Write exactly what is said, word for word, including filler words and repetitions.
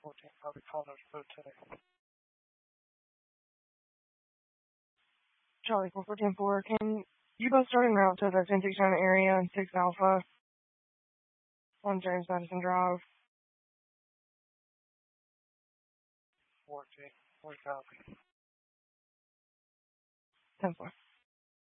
fourteen, probably calling us food today. Charlie four four ten four, can you both start en route to the ten six nine area and six Alpha on James Madison Drive? fourteen, four copy. ten four.